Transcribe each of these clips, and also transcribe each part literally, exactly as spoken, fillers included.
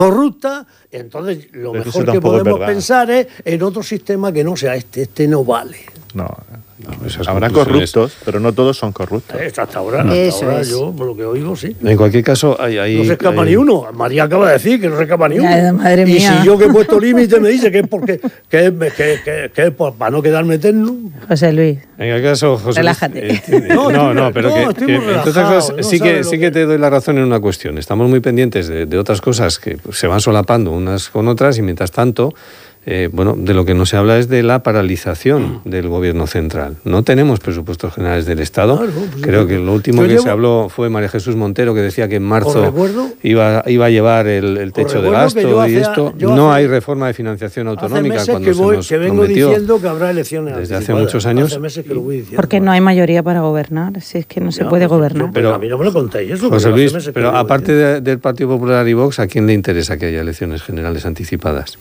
corrupta, entonces lo pero mejor que podemos pensar es en otro sistema que no sea este, este no vale. No, no habrá corruptos, pero no todos son corruptos. Hasta ahora, hasta ahora yo, por lo que oigo, sí. En cualquier caso, hay... hay no se escapa hay... ni uno. María acaba de decir que no se escapa ni uno. Ya, madre y mía. si yo que he puesto límite me dice que es porque que es que, que, que, pues, para no quedarme eterno. José Luis. En cualquier caso, José Relájate. Luis, eh, no, no, no, pero no, que, que entonces cosas, no sí que sí que, que te doy la razón en una cuestión. Estamos muy pendientes de, de otras cosas que se van solapando unas con otras y mientras tanto... Eh, bueno, de lo que no se habla es de la paralización del gobierno central. No tenemos presupuestos generales del Estado. Claro, pues creo que lo último que llevo... se habló fue María Jesús Montero, que decía que en marzo iba, iba a llevar el, el techo de gasto y esto. No hay reforma de financiación autonómica cuando que voy, se nos que vengo prometió diciendo que habrá elecciones desde hace muchos años. Porque no hay mayoría para gobernar, si es que no se puede gobernar. Pero, pero a mí no me lo contéis eso. José Luis, pero aparte de, del Partido Popular y Vox, ¿a quién le interesa que haya elecciones generales anticipadas?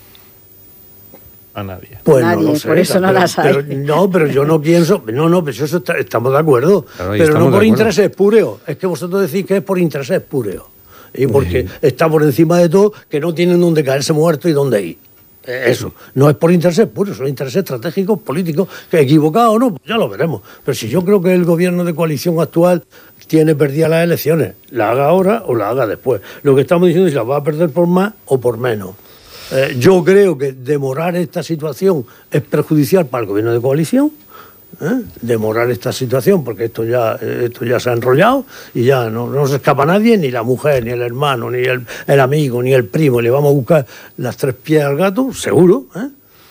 A nadie. Pues nadie, no lo sé, por eso no pero, las hay. Pero, no, pero yo no pienso... No, no, pero eso está, estamos de acuerdo. Claro, pero no por intereses pureos. Es que vosotros decís que es por intereses pureos. Y porque sí. Está por encima de todo que no tienen dónde caerse muertos y dónde ir. Eso. No es por intereses puros, son intereses estratégicos, políticos, que equivocados o no, pues ya lo veremos. Pero si yo creo que el gobierno de coalición actual tiene perdidas las elecciones, la haga ahora o la haga después. Lo que estamos diciendo es si la va a perder por más o por menos. Eh, yo creo que demorar esta situación es perjudicial para el gobierno de coalición, ¿eh? Demorar esta situación, porque esto ya esto ya se ha enrollado y ya no, no se escapa nadie, ni la mujer, ni el hermano, ni el, el amigo, ni el primo. Le vamos a buscar las tres pies al gato, seguro, ¿eh?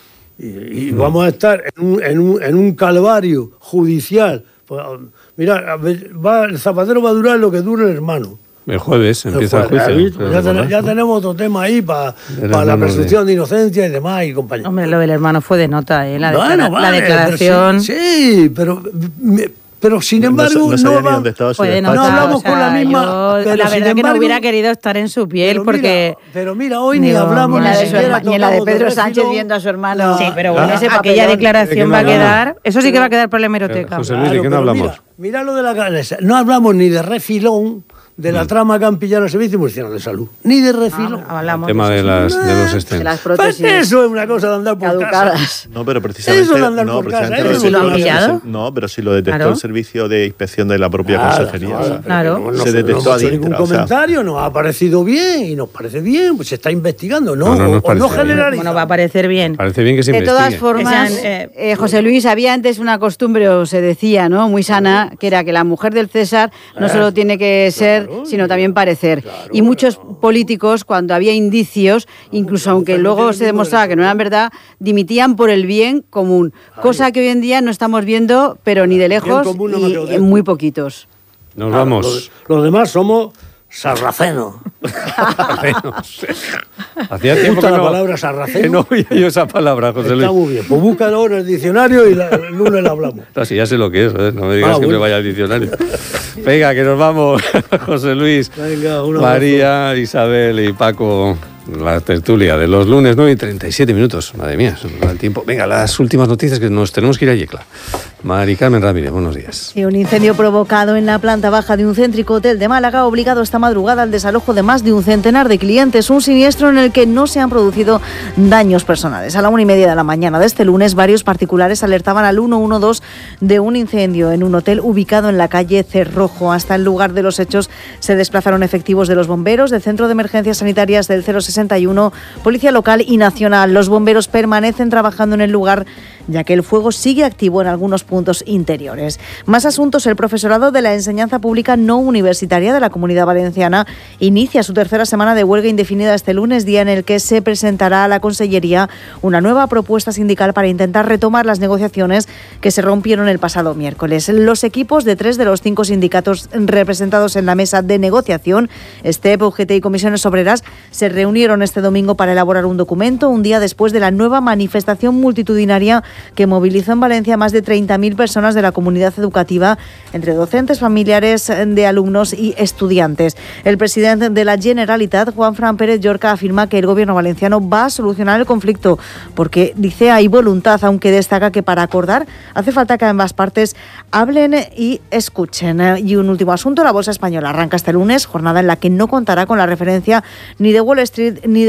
Y, y no. Vamos a estar en un, en un, en un calvario judicial. Pues, mira, va, el zapatero va a durar lo que dure el hermano. El jueves empieza el, el juicio. Ya, ten, ya tenemos otro tema ahí para pa la presunción de... de inocencia y demás y compañía. Hombre, lo del hermano fue de nota, ¿eh? La, bueno, declara vale, la declaración... Pero sí, sí, pero... Me, Pero sin embargo, no, no, no, va, pues no, no hablamos o sea, con la misma. Yo, pero la verdad embargo, que no hubiera querido estar en su piel pero porque. Mira, pero mira, hoy ni hablamos ni ni, de siquiera ni la de Pedro Sánchez viendo a su hermano. Sí, pero bueno, ese aquella declaración va a quedar. Eso sí que va a quedar para la hemeroteca. José Luis, ¿de qué no hablamos? Mira, mira lo de la cabeza. No hablamos ni de refilón. De la trama campillana del Servicio Nacional de Salud. Ni de refilo. Ah, hablamos el tema de, las, de los estentes. De las prótesis. Pues eso es una cosa de andar por caducadas. Casa. No, pero precisamente... Eso de andar no, por casa. Eso ¿Sí lo han pillado? No, pero si lo detectó claro. el servicio de inspección de la propia claro, consejería. Claro, o sea, claro. No, no, se detectó no a hecho ningún o sea, comentario, nos ha parecido bien y nos parece bien, pues se está investigando, ¿no? No, no, o, o no generalizar. Bueno, va a parecer bien. Parece bien que se de investigue. todas formas, eh, eh, José Luis, había antes una costumbre, o se decía, ¿no? Muy sana, que era que la mujer del César no solo tiene que ser, claro, sino también parecer. Claro, y muchos políticos, cuando había indicios, incluso aunque luego se demostraba que no eran verdad, dimitían por el bien común, cosa que hoy en día no estamos viendo, pero ni de lejos, y en muy poquitos. Nos vamos. Los, los demás somos sarracenos. Hacía tiempo que la no, palabra sarraceno. Que no oía yo esa palabra, José Luis. Está muy bien. Pues búscalo ahora en el diccionario y la, el lunes la hablamos. No, si ya sé lo que es, ¿eh? No me digas ah, que bueno. me vaya al diccionario. Venga, que nos vamos. José Luis, Venga, María, Isabel y Paco. La tertulia de los lunes, nueve y treinta y siete minutos. Madre mía, se nos da el tiempo. Venga, las últimas noticias, que nos tenemos que ir a Yecla. Mari Carmen Ramírez, buenos días. Sí, un incendio provocado en la planta baja de un céntrico hotel de Málaga ha obligado esta madrugada al desalojo de más de un centenar de clientes. Un siniestro en el que no se han producido daños personales. A la una y media de la mañana de este lunes, varios particulares alertaban al ciento doce de un incendio en un hotel ubicado en la calle Cerrojo. Hasta el lugar de los hechos se desplazaron efectivos de los bomberos, del Centro de Emergencias Sanitarias del cero sesenta y uno, Policía Local y Nacional. Los bomberos permanecen trabajando en el lugar, ya que el fuego sigue activo en algunos puntos interiores. Más asuntos. El profesorado de la enseñanza pública no universitaria de la Comunidad Valenciana inicia su tercera semana de huelga indefinida este lunes, día en el que se presentará a la Consellería una nueva propuesta sindical para intentar retomar las negociaciones que se rompieron el pasado miércoles. Los equipos de tres de los cinco sindicatos representados en la mesa de negociación, STEP, U G T y Comisiones Obreras, se reunieron este domingo para elaborar un documento, un día después de la nueva manifestación multitudinaria que movilizó en Valencia a más de treinta mil personas de la comunidad educativa, entre docentes, familiares de alumnos y estudiantes. El presidente de la Generalitat, Juanfran Pérez Llorca, afirma que el gobierno valenciano va a solucionar el conflicto porque, dice, hay voluntad, aunque destaca que para acordar hace falta que ambas partes hablen y escuchen. Y un último asunto, la bolsa española arranca este lunes, jornada en la que no contará con la referencia ni de Wall Street Madrid ni